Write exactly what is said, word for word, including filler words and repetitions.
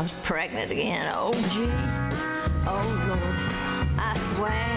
was pregnant again. Oh, gee. Oh, Lord. I swear